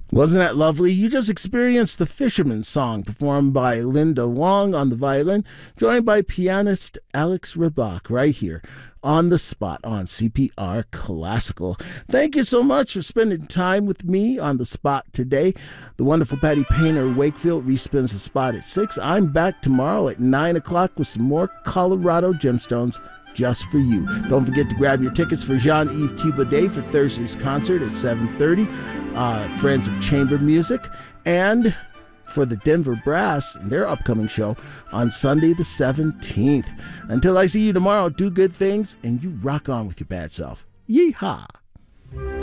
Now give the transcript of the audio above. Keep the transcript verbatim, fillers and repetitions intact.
Wasn't that lovely? You just experienced the Fisherman's Song performed by Linda Wong on the violin, joined by pianist Alex Rybak right here on the spot on C P R Classical. Thank you so much for spending time with me on the spot today. The wonderful Patty Painter Wakefield respins the spot at six. I'm back tomorrow at nine o'clock with some more Colorado Gemstones just for you. Don't forget to grab your tickets for Jean-Yves Thibaudet for Thursday's concert at seven thirty. Uh, Friends of Chamber Music, and for the Denver Brass and their upcoming show on Sunday the seventeenth. Until I see you tomorrow, do good things and you rock on with your bad self. Yeehaw!